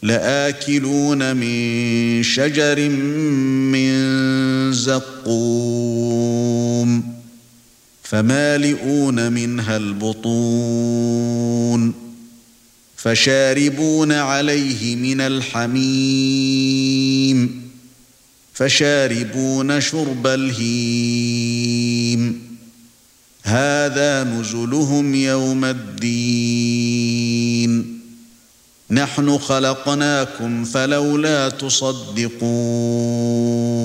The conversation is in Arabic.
لآكلون من شجر من زقوم فمالئون منها البطون فشاربون عليه من الحميم فشاربون شرب الهيم هذا نزلهم يوم الدين نحن خلقناكم فلولا تصدقون